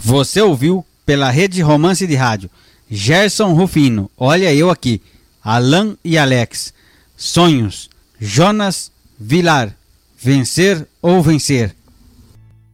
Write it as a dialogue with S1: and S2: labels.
S1: Você ouviu pela Rede Romance de Rádio Gerson Rufino, Olha Eu Aqui, Alan e Alex, Sonhos, Jonas Vilar, Vencer ou Vencer,